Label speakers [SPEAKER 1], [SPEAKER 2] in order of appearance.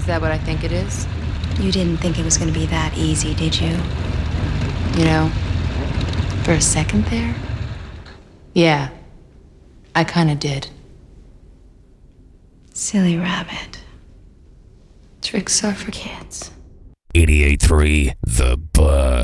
[SPEAKER 1] Is that what I think it is?
[SPEAKER 2] You didn't think it was going to be that easy, did you?
[SPEAKER 1] You know, for a second there? Yeah, I kinda did.
[SPEAKER 2] Silly rabbit. Tricks are for kids.
[SPEAKER 3] 88.3 The Buzz.